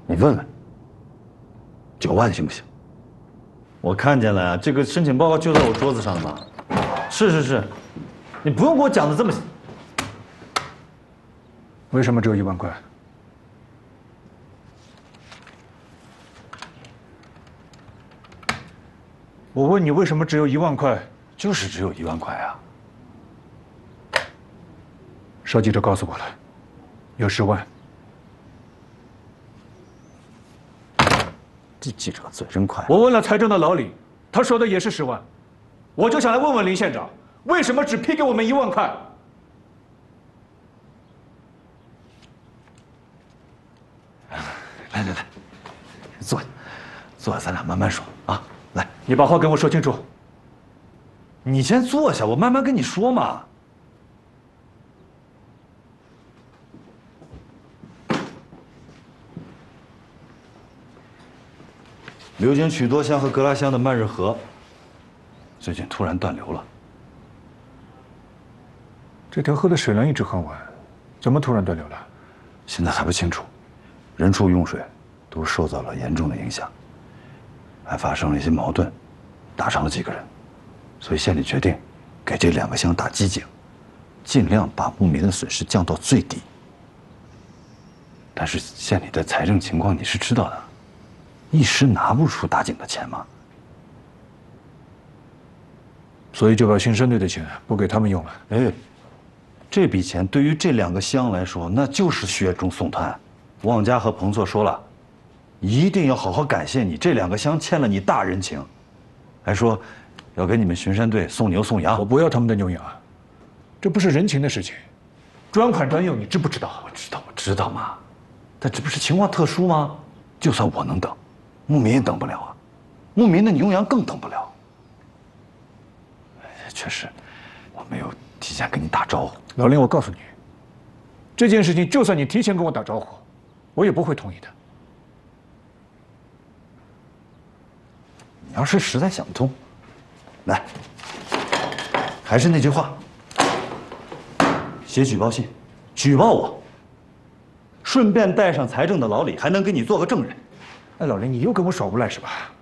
你问问，9万行不行？ 我看见了，这个申请报告就在我桌子上嘛。是，你不用给我讲的这么。 为什么只有1万块？我问你为什么只有1万块？ 就是只有1万块啊！ 邵记者告诉我了，有10万。 这记者嘴真快。 我问了财政的老李，他说的也是10万。我就想来问问林县长，为什么只批给我们1万块？ 来，坐下，咱俩慢慢说啊。来， 你把话跟我说清楚。 你先坐下，我慢慢跟你说嘛。流经曲多乡和格拉乡的曼日河，最近突然断流了。 这条河的水量一直很稳，怎么突然断流了？ 现在还不清楚，人畜用水都受到了严重的影响，还发生了一些矛盾，打伤了几个人，所以县里决定给这2个乡打机警，尽量把牧民的损失降到最低。但是县里的财政情况你是知道的，一时拿不出打井的钱嘛， 所以就把新生队的钱拨给他们用了。 哎，这笔钱对于这2个乡来说，那就是雪中送炭。旺家和彭措说了，一定要好好感谢你，这2个乡欠了你大人情，还说要给你们巡山队送牛送羊。 我不要他们的牛羊，这不是人情的事情，专款专用，你知不知道？ 我知道嘛，但这不是情况特殊吗？就算我能等，牧民也等不了啊，牧民的牛羊更等不了。确实，我没有提前跟你打招呼。 老林，我告诉你，这件事情就算你提前跟我打招呼，我也不会同意的。 你要是实在想不通，来，还是那句话，写举报信，举报我，顺便带上财政的老李，还能给你做个证人。 哎，老林，你又跟我耍无赖是吧？